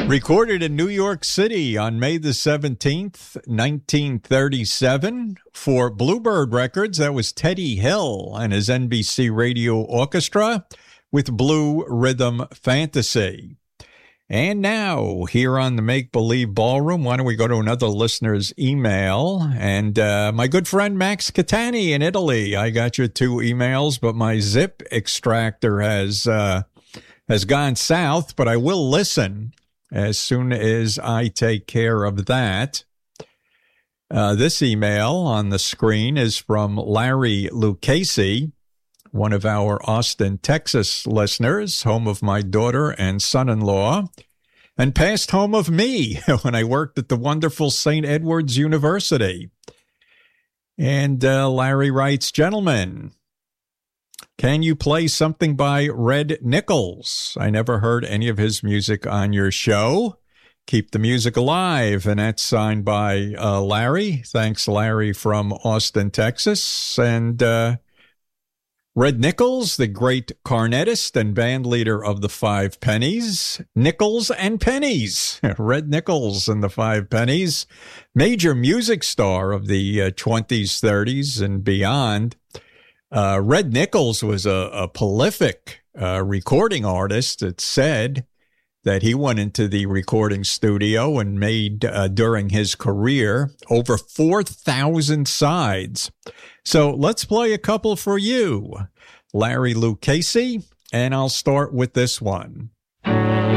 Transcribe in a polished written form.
Recorded in New York City on May the 17th, 1937 for Bluebird Records. That was Teddy Hill and his NBC Radio Orchestra with Blue Rhythm Fantasy. And now, here on the Make Believe Ballroom, why don't we go to another listener's email? And my good friend Max Catani in Italy. I got your 2 emails, but my zip extractor has gone south, but I will listen as soon as I take care of that. This email on the screen is from Larry Lucchese, one of our Austin, Texas listeners, home of my daughter and son-in-law, and past home of me when I worked at the wonderful St. Edward's University. And Larry writes, "Gentlemen, can you play something by Red Nichols? I never heard any of his music on your show. Keep the music alive." And that's signed by Larry. Thanks, Larry, from Austin, Texas. And Red Nichols, the great cornetist and band leader of the Five Pennies. Nichols and Pennies. Red Nichols and the Five Pennies. Major music star of the 20s, 30s, and beyond. Red Nichols was a prolific recording artist. It's said that he went into the recording studio and made, during his career, over 4,000 sides. So let's play a couple for you, Larry Lucchese, and I'll start with this one.